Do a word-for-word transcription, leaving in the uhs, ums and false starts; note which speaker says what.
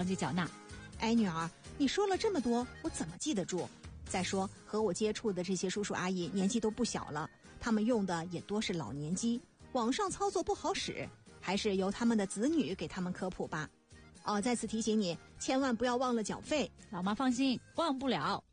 Speaker 1: 去缴纳。
Speaker 2: 哎，女儿，你说了这么多，我怎么记得住？再说和我接触的这些叔叔阿姨年纪都不小了，他们用的也多是老年机，网上操作不好使，还是由他们的子女给他们科普吧。哦，再次提醒你，千万不要忘了缴费。
Speaker 1: 老妈放心，忘不了。